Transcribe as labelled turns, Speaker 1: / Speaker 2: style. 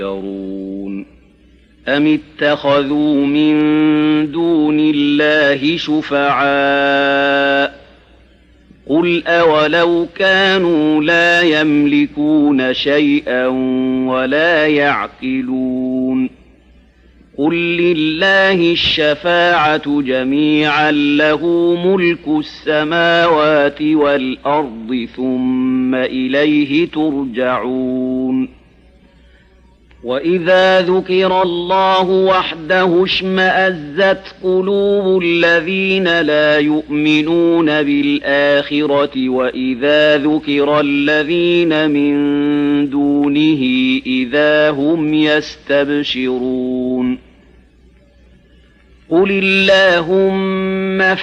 Speaker 1: أم اتخذوا من دون الله شفعاء قل أولو كانوا لا يملكون شيئا ولا يعقلون قل لله الشفاعة جميعا له ملك السماوات والأرض ثم إليه ترجعون وإذا ذكر الله وحده اشمأزت قلوب الذين لا يؤمنون بالآخرة وإذا ذكر الذين من دونه إذا هم يستبشرون قل اللهم